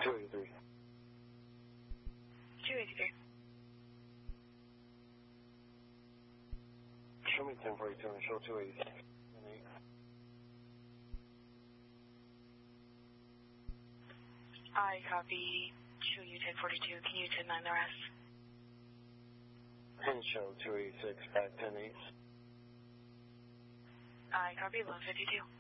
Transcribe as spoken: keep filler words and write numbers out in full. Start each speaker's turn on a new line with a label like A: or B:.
A: two eighty-three.
B: two eighty-three.
A: Show me ten forty-two and show two eighty-six.
B: I copy. Show you ten forty-two. Can you ten nine the rest?
A: And show two eighty-six, back ten eight.
B: I copy. eleven fifty-two.